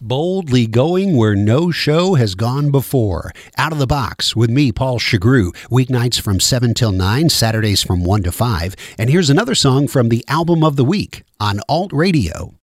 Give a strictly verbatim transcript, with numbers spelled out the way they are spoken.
Boldly going where no show has gone before. Out of the Box with me, Paul Chagru. Weeknights from seven till nine, Saturdays from one to five. And here's another song from the Album of the Week on Alt Radio.